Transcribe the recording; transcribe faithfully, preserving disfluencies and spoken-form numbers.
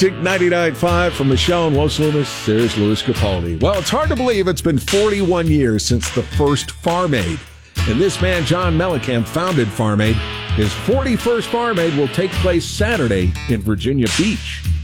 Magic ninety-nine point five from Michelle and Los Lunas. There's Louis Capaldi. Well, it's hard to believe it's been forty-one years since the first Farm Aid. And this man, John Mellencamp, founded Farm Aid. His forty-first Farm Aid will take place Saturday in Virginia Beach.